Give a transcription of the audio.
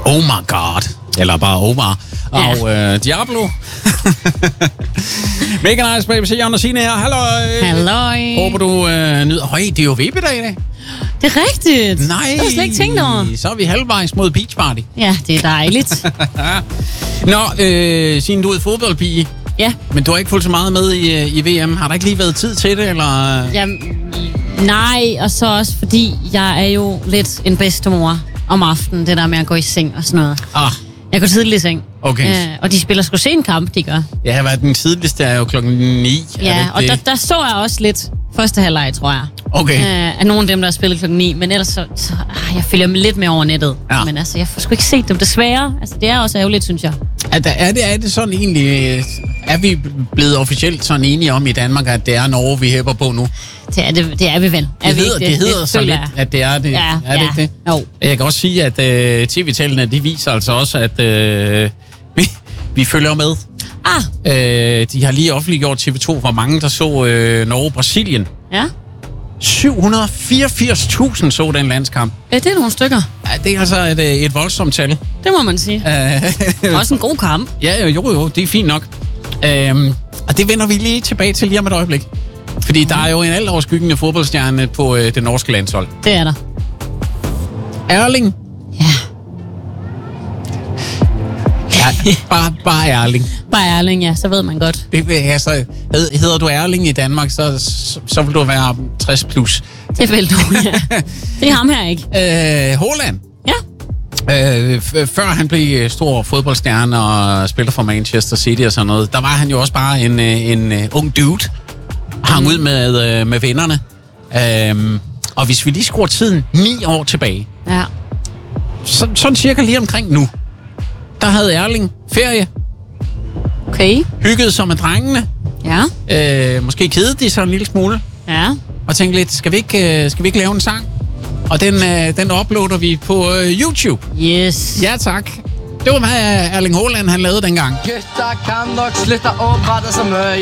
Oh my god. Eller bare Omar. Og Diablo. Mega nice, baby. Så Jørgen og Signe her. Halløj. Halløj. Håber du nyder. Høj, det er jo VB-dag i dag. Det er rigtigt. Nej. Det har jeg slet ikke tænkt over. Så er vi halvvejs mod beach party. Ja, det er dejligt. Nå, Signe, du er fodboldpige. Ja. Men du har ikke fulgt så meget med i VM. Har der ikke lige været tid til det, eller? Nej, og så også fordi, jeg er jo lidt en bedstemor om aftenen. Det der med at gå i seng og sådan noget. Jeg går tidligt i seng. Okay. Og de spiller sgu sen kamp, de gør. Ja, hvad den tidligste er jo 9. Ja, og der så jeg også lidt første halvleg, tror jeg. Okay. Af nogle af dem, der har spillet 9. Men ellers så jeg følger lidt med over nettet. Ja. Men altså, jeg får sgu ikke set dem, desværre. Altså, det er også ærgerligt, synes jeg. Er det sådan egentlig... Er vi blevet officielt sådan enige om i Danmark, at det er Norge, vi hæpper på nu? Det er vi vel. Det hedder så lidt, at det er det. Ja, er det ikke det? Jo. Jeg kan også sige, at tv-tallene, de viser altså også, at vi følger med. De har lige offentliggjort TV2, hvor mange der så Norge-Brasilien. Ja. 784.000 så den landskamp. Ja, det er nogle stykker. Ja, det er altså et voldsomt tal. Det må man sige. Også en god kamp. Ja, jo, det er fint nok. Og det vender vi lige tilbage til lige om et øjeblik. Fordi der er jo en altoverskyggende fodboldstjerne på det norske landshold. Det er der. Erling. Ja. Ja, bare Erling. Bare Erling, ja, så ved man godt. Altså, hedder du Erling i Danmark, så vil du være 60 plus. Det vil du, ja. Det er ham her, ikke? Haaland. Ja. Før han blev stor fodboldstjerne og spiller for Manchester City og sådan noget, der var han jo også bare en ung dude. Hang ud med vennerne. Og hvis vi lige skruer tiden 9 år tilbage, Ja. sådan cirka lige omkring nu, der havde Erling ferie, Okay. hyggede sig med drengene, Ja. måske kedede de sig en lille smule, Ja. og tænkte lidt, skal vi ikke lave en sang? Og den uploader vi på YouTube. Yes. Ja, tak. Det var hvad Erling Haaland han lavede dengang. Gutter kan nok slutte å prate så mye.